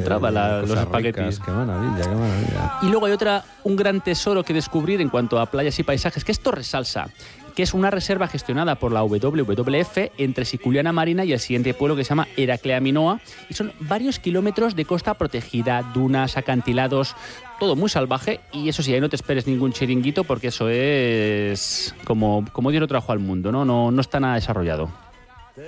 encontraba los espaguetis. Ricas, qué maravilla, qué maravilla. Y luego hay un gran tesoro que descubrir en cuanto a playas y paisajes, que es Torresalsa, que es una reserva gestionada por la WWF entre Siculiana Marina y el siguiente pueblo que se llama Heraclea Minoa, y son varios kilómetros de costa protegida, dunas, acantilados, todo muy salvaje, y eso sí, ahí no te esperes ningún chiringuito porque eso es como Dios lo trajo al mundo, no está nada desarrollado.